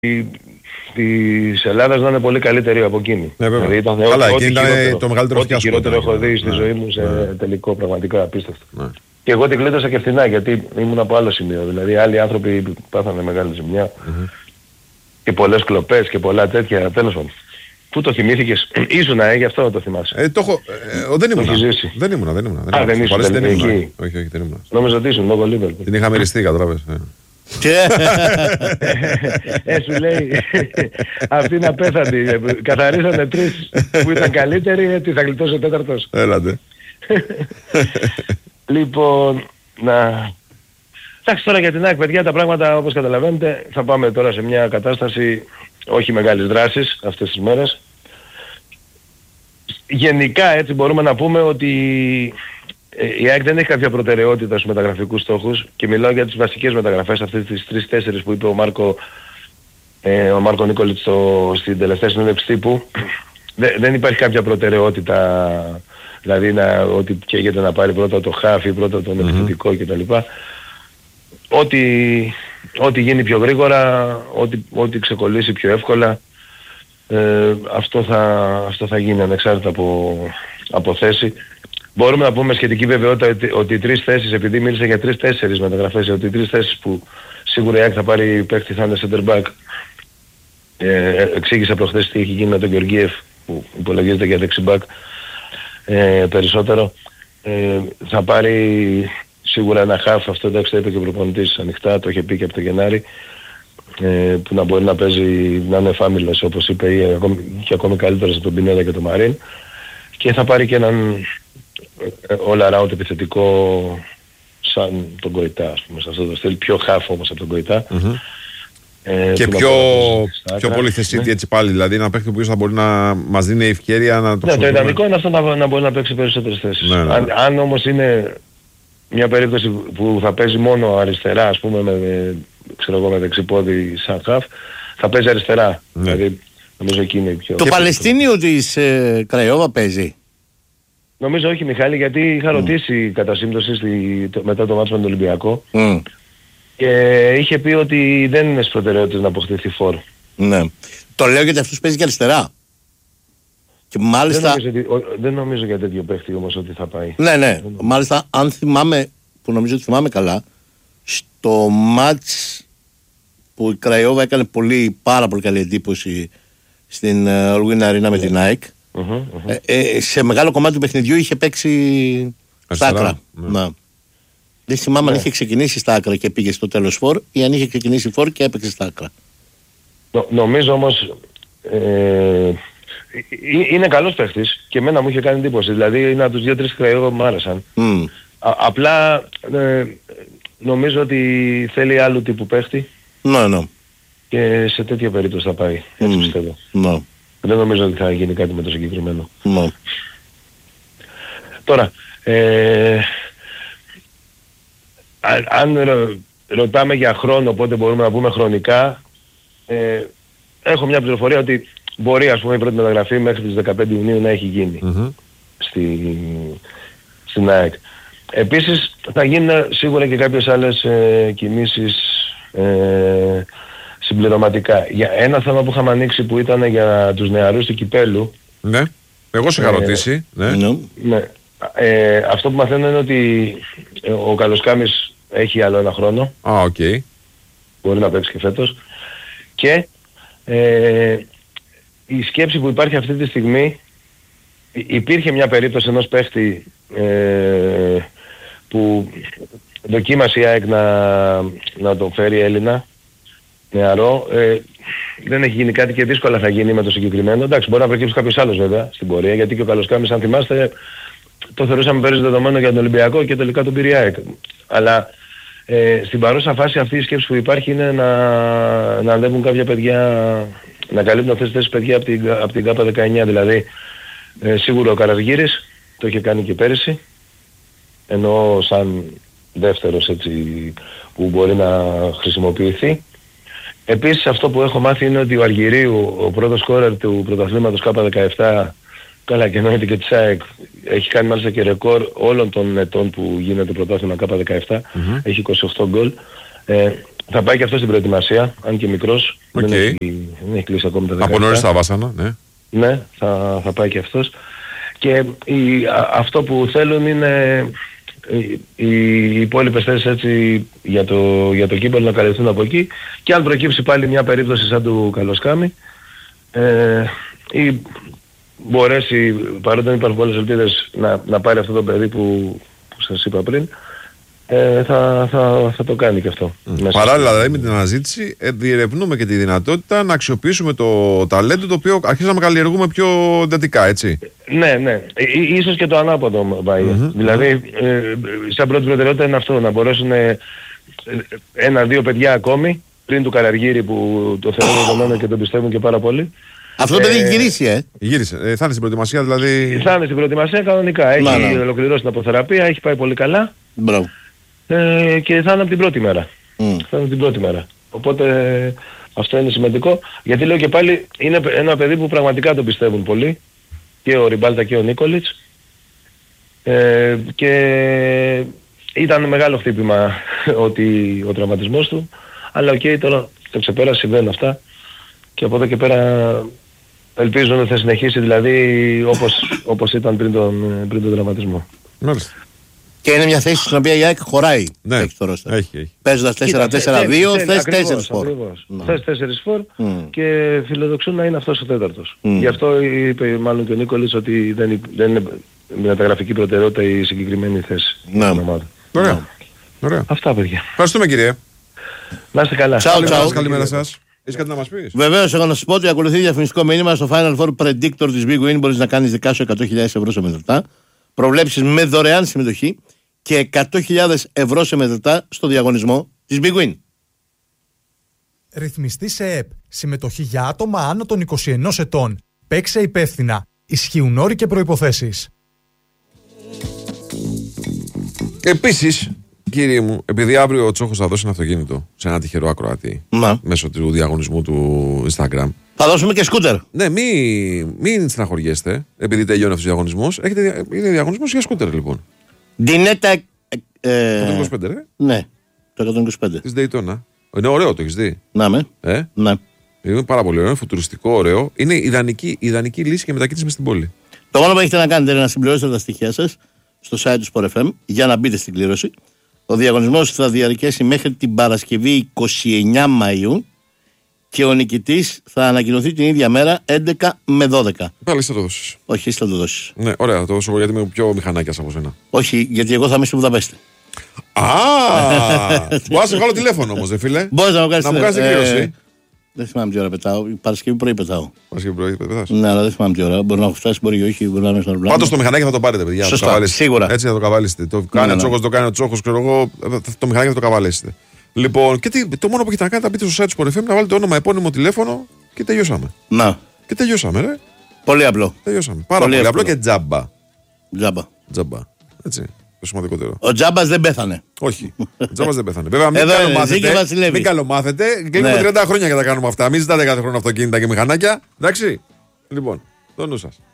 της Ελλάδας να είναι πολύ καλύτερη από εκείνη. Δηλαδή ήταν το μεγαλύτερο ό,τι χειρότερο έχω δει στη ζωή μου σε τελικό, πραγματικά απίστευτο. Και εγώ την κλείτωσα και φθηνά γιατί ήμουν από άλλο σημείο. Δηλαδή άλλοι άνθρωποι πάθανε μεγάλη ζημιά και πολλές κλοπές και πολλά τέτοια. Τέλος πάντων. Πού το θυμήθηκες? Ήσουνα, γι' αυτό το θυμάσαι. Δεν ήμουνα. Δεν ήμουνα. Δεν ήσουν εκεί. Όχι, δεν ήμουνα. Νόμιζα ότι ήσουν λόγω Λίβερπουλ. Την είχα μεριστεί, κατάλαβες. Σου λέει αυτή είναι απέθαντη. Καθαρίσανε 3 που ήταν καλύτεροι, έτσι θα γλιτώσει ο 4ος. Έλατε. Λοιπόν, εντάξει, τώρα για την ΑΕΚ, παιδιά, τα πράγματα όπως καταλαβαίνετε, θα πάμε τώρα σε μια κατάσταση όχι μεγάλης δράσης αυτές τις μέρες. Γενικά έτσι μπορούμε να πούμε ότι η ΑΕΚ δεν έχει κάποια προτεραιότητα στους μεταγραφικούς στόχους και μιλάω για τις βασικές μεταγραφές, αυτές τις 3-4 που είπε ο Μάρκο Νίκολιτς στην τελευταία συνέντευξη τύπου. Δεν υπάρχει κάποια προτεραιότητα, δηλαδή ότι καίγεται να πάρει πρώτα το χάφι, πρώτα τον επιθετικό κτλ. Ό,τι γίνει πιο γρήγορα, ό,τι ξεκολλήσει πιο εύκολα, αυτό θα γίνει ανεξάρτητα από θέση. Μπορούμε να πούμε σχετική βεβαιότητα ότι οι 3 θέσεις, επειδή μίλησα για 3-4 μεταγραφές, ότι οι 3 θέσεις που σίγουρα η ΑΕΚ θα πάρει παίκτη θα είναι center back. Εξήγησα προχθές τι έχει γίνει με τον Γεωργίεφ που υπολογίζεται για δεξιμπακ περισσότερο. Θα πάρει σίγουρα ένα half, αυτό εντάξει το είπε και ο προπονητής ανοιχτά, το είχε πει και από το Γενάρη, που να μπορεί να παίζει, να είναι φάμιλος όπως είπε, ή ακόμη καλύτερος από τον Πινέδα και τον Μαρίν, και θα πάρει και έναν all around επιθετικό σαν τον Κοϊτά, ας πούμε, σε αυτό το στυλ, πιο half όμως από τον Κοϊτά. Και πιο πολυθεσίτη έτσι πάλι, δηλαδή ένα παίκτη που θα μπορεί να μας δίνει ευκαιρία να το το ιδανικό είναι αυτό να μπορεί να παίξει περισσότερες θέσεις. Αν όμως είναι μια περίπτωση που θα παίζει μόνο αριστερά, ας πούμε με δεξιπόδι σαν half, θα παίζει αριστερά. Δηλαδή νομίζω εκεί είναι πιο... Το Παλαιστίνιο της Κραϊόβα παίζει? Νομίζω όχι, Μιχάλη, γιατί είχα ρωτήσει κατά σύμπτωση μετά το μάτσο με τον Ολυμπιακό και είχε πει ότι δεν είναι στις προτεραιότητες να αποκτηθεί φόρ. Ναι. Το λέω γιατί αυτούς παίζει και αριστερά. Και μάλιστα... Δεν νομίζω για τέτοιο παίχτη όμως ότι θα πάει. Ναι. Μάλιστα, αν θυμάμαι, που νομίζω ότι θυμάμαι καλά, στο μάτς που η Κραϊόβα έκανε πάρα πολύ καλή εντύπωση στην Ολγουίνα Αρίνα με την ΑΕΚ, σε μεγάλο κομμάτι του παιχνιδιού είχε παίξει στα άκρα. Δεν θυμάμαι αν είχε ξεκινήσει στα άκρα και πήγε στο τέλος φόρ ή αν είχε ξεκινήσει φόρ και έπαιξε στα άκρα. Νομίζω όμως είναι καλός παίχτης και εμένα μου είχε κάνει εντύπωση. Δηλαδή είναι από τους 2-3 Κραϊόβα που μου άρεσαν. Απλά νομίζω ότι θέλει άλλου τύπου παίχτη. Ναι. Και σε τέτοια περίπτωση θα πάει. Έτσι πιστεύω. Δεν νομίζω ότι θα γίνει κάτι με το συγκεκριμένο. Τώρα, αν ρωτάμε για χρόνο, πότε μπορούμε να πούμε χρονικά, έχω μια πληροφορία ότι μπορεί, ας πούμε, η πρώτη μεταγραφή μέχρι τις 15 Ιουνίου να έχει γίνει στην ΑΕΚ. Επίσης θα γίνουν σίγουρα και κάποιες άλλες κινήσεις συμπληρωματικά. Για ένα θέμα που είχαμε ανοίξει που ήταν για τους νεαρούς του Κυπέλλου. Ναι, εγώ σε είχα ρωτήσει. Ναι. Αυτό που μαθαίνω είναι ότι ο Καλοσκάμης έχει άλλο ένα χρόνο. Μπορεί να παίξει και φέτος. Και η σκέψη που υπάρχει αυτή τη στιγμή, υπήρχε μια περίπτωση ενός παίχτη που δοκίμασε η ΑΕΚ να το φέρει Έλληνα νεαρό. Δεν έχει γίνει κάτι και δύσκολα θα γίνει με το συγκεκριμένο. Εντάξει, μπορεί να προκύψει κάποιος άλλος βέβαια στην πορεία, γιατί και ο Καλοσκάμης, αν θυμάστε, το θεωρούσαμε πέρυσι δεδομένο για τον Ολυμπιακό και τελικά τον πήρε η ΑΕΚ. Αλλά στην παρούσα φάση αυτή η σκέψη που υπάρχει είναι να ανέβουν κάποια παιδιά, να καλύπτουν αυτές τις παιδιά από την ΚΑΠΑ 19. Δηλαδή σίγουρα ο Καραργύρης το είχε κάνει και πέρυσι, ενώ σαν δεύτερος έτσι που μπορεί να χρησιμοποιηθεί. Επίσης αυτό που έχω μάθει είναι ότι ο Αργυρίου, ο πρώτος σκόρερ του πρωταθλήματος ΚΑΠΑ 17, καλά και εννοείται και της ΑΕΚ, έχει κάνει μάλιστα και ρεκόρ όλων των ετών που γίνεται πρωτάθλημα ΚΑΠΑ 17, έχει 28 γκολ. Θα πάει και αυτό στην προετοιμασία, αν και μικρός. Okay. Δεν έχει κλείσει ακόμη τα 17. Από νωρίς τα βάσανα, ναι. Ναι, θα πάει και αυτός. Και αυτό που θέλουν είναι οι υπόλοιπες θέσεις έτσι για το κύπελλο να καλυφθούν από εκεί, και αν προκύψει πάλι μια περίπτωση σαν του Καλοσκάμη ή μπορέσει, παρότι δεν υπάρχουν πολλές ελπίδες, να πάρει αυτό το παιδί που σας είπα πριν, θα το κάνει και αυτό. Παράλληλα δηλαδή με την αναζήτηση διερευνούμε και τη δυνατότητα να αξιοποιήσουμε το ταλέντο το οποίο αρχίσαμε να καλλιεργούμε πιο εντατικά, έτσι. Ναι. Ίσως και το ανάποδο πάει. Δηλαδή σαν πρώτη προτεραιότητα είναι αυτό, να μπορέσουν 1-2 παιδιά ακόμη πριν του Καραργύρη που το θεωρούν δεδομένο και τον πιστεύουν και πάρα πολύ. Αυτό το παιδί έχει γυρίσει, Γύρισε. Θα είναι στην προετοιμασία δηλαδή. Θα είναι στην προετοιμασία κανονικά. Έχει ολοκληρώσει την αποθεραπεία, έχει πάει πολύ καλά. Μπράβο. Και θα είναι από την πρώτη μέρα. Θα είναι από την πρώτη μέρα. Οπότε αυτό είναι σημαντικό. Γιατί λέω και πάλι είναι ένα παιδί που πραγματικά τον πιστεύουν πολύ. Και ο Ριμπάλτα και ο Νίκολιτς. Και ήταν μεγάλο χτύπημα ότι ο τραυματισμός του. Αλλά τώρα το ξεπέρασε, συμβαίνουν αυτά. Και από εδώ και πέρα ελπίζω ότι θα συνεχίσει δηλαδή όπως ήταν πριν τον τραυματισμό. Μάλιστα. Και είναι μια θέση στην οποία η ΑΕΚ χωράει. Ναι, έχει το ρόστερ. Έχει. Παίζοντας 4-4-2, θες 4 φορ. Θες 4 φορ και φιλοδοξούν να είναι αυτός ο τέταρτος. Γι' αυτό είπε μάλλον και ο Νίκολης ότι δεν είναι μεταγραφική προτεραιότητα η συγκεκριμένη θέση στην ομάδα. Ωραία. Αυτά, παιδιά. Ευχαριστούμε, κύριε. Να είστε καλά. Καλημέρα σας. Έχεις κάτι να μας πεις? Βεβαίως, εγώ να σας πω ότι ακολουθεί διαφημιστικό μήνυμα στο Final Four Predictor της Big Win. Μπορείς να κάνεις δικά σου 100.000 ευρώ σε μετρητά, προβλέψεις με δωρεάν συμμετοχή και 100.000 ευρώ σε μετρητά στο διαγωνισμό της Big Win. Ρυθμιστή σε ΕΠ. Συμμετοχή για άτομα άνω των 21 ετών. Παίξε υπεύθυνα. Ισχύουν όροι και προϋποθέσεις. Επίσης, κύριε μου, επειδή αύριο ο Τσόχος θα δώσει ένα αυτοκίνητο σε ένα τυχερό ακροατή μέσω του διαγωνισμού του Instagram. Θα δώσουμε και σκούτερ. Ναι, μην στεναχωριέστε, επειδή τελειώνει αυτός ο διαγωνισμός. Είναι διαγωνισμός για σκούτερ, λοιπόν. Ντινέτα. Το 125, Ναι, το 125. Της Daytona. Είναι ωραίο, το έχεις δει? Ναι. Ναι. Είναι πάρα πολύ ωραίο, είναι φουτουριστικό, ωραίο. Είναι ιδανική λύση και μετακίνηση μες στην πόλη. Το μόνο που έχετε να κάνετε είναι να συμπληρώσετε τα στοιχεία σας στο site του Sport FM για να μπείτε στην κλήρωση. Ο διαγωνισμός θα διαρκέσει μέχρι την Παρασκευή 29 Μαΐου και ο νικητής θα ανακοινωθεί την ίδια μέρα 11 με 12. Πάλι θα το δώσεις? Όχι, εσύ θα το δώσεις. Ναι, ωραία, θα το δώσω εγώ γιατί είμαι πιο μηχανάκιας από σένα. Όχι, γιατί εγώ θα είμαι στη Βουδαπέστη. Μπορώ να σε βγάλω τηλέφωνο όμως, φίλε. Μπορείς να μου κάνεις την κλήρωση. Δεν θυμάμαι τι ώρα πετάω. Παρασκευή πρωί πετάω. Παρασκευή πρωί πετάς? Ναι, αλλά δεν θυμάμαι τι ώρα. Μπορεί να έχω φτάσει, μπορεί και όχι. Μπορεί να είμαι στο αεροπλάνο. Πάντως το μηχανάκι θα το πάρετε, παιδιά. Σωστά, σίγουρα. Έτσι θα το καβαλήσετε. Το κάνει ο Τσόχος, το κάνει ο Τσόχος, ξέρω εγώ. Το μηχανάκι θα το καβαλήσετε. Λοιπόν, και το μόνο που έχετε να κάνετε, να μπείτε στο site του Sport FM, να βάλετε όνομα, επώνυμο, τηλέφωνο και τελειώσαμε. Να. Και τελειώσαμε, ρε. Πολύ απλό. Τελειώσαμε. Πάρα πολύ απλό και τζάμπα. Τζάμπα. Έτσι. Το σημαντικότερο. Ο Τζάμπας δεν πέθανε. Όχι. Ο Τζάμπας δεν πέθανε. Βέβαια, μην καλομάθετε. Κλείνουμε 30 χρόνια και τα κάνουμε αυτά. Μην ζητάτε κάθε χρόνο αυτοκίνητα και μηχανάκια. Εντάξει. Λοιπόν, το νου σας.